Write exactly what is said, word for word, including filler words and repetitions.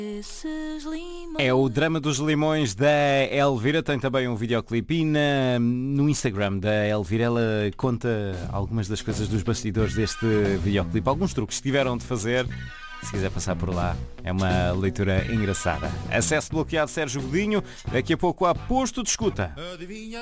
É o drama dos limões da Elvira. Tem também um videoclipe e na, no Instagram da Elvira ela conta algumas das coisas dos bastidores deste videoclipe, alguns truques que tiveram de fazer. Se quiser passar por lá, é uma leitura engraçada. Acesso bloqueado, Sérgio Godinho. Daqui a pouco há posto de escuta.